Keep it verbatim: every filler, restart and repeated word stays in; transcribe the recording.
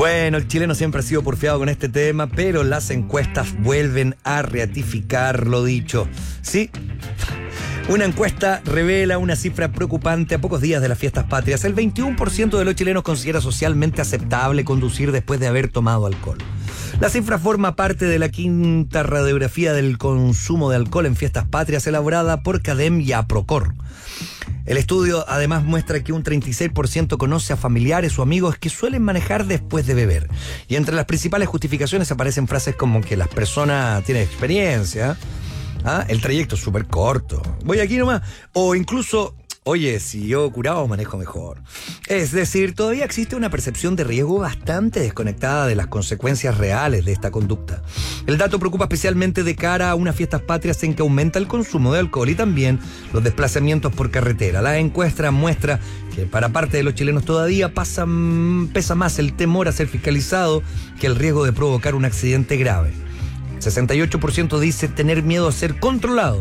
Bueno, el chileno siempre ha sido porfiado con este tema, pero las encuestas vuelven a ratificar lo dicho. Sí, una encuesta revela una cifra preocupante a pocos días de las fiestas patrias. El veintiuno por ciento de los chilenos considera socialmente aceptable conducir después de haber tomado alcohol. La cifra forma parte de la quinta radiografía del consumo de alcohol en fiestas patrias elaborada por CADEM y APROCOR. El estudio además muestra que un treinta y seis por ciento conoce a familiares o amigos que suelen manejar después de beber. Y entre las principales justificaciones aparecen frases como que las personas tienen experiencia, ¿ah? El trayecto es súper corto, voy aquí nomás, o incluso, oye, si yo curado manejo mejor. Es decir, todavía existe una percepción de riesgo bastante desconectada de las consecuencias reales de esta conducta. El dato preocupa especialmente de cara a unas fiestas patrias en que aumenta el consumo de alcohol y también los desplazamientos por carretera. La encuesta muestra que para parte de los chilenos todavía pasa, pesa más el temor a ser fiscalizado que el riesgo de provocar un accidente grave. sesenta y ocho por ciento dice tener miedo a ser controlado.